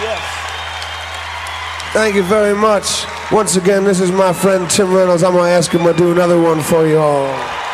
Thank you very much. Once again, this is my friend Tim Reynolds. I'm going to ask him to do another one for you all.